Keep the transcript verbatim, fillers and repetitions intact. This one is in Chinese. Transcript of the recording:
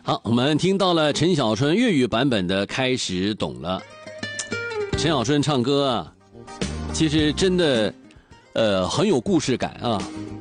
好，我们听到了陈小春粤语版本的《开始懂了》。陈小春唱歌啊，其实真的，呃，很有故事感啊。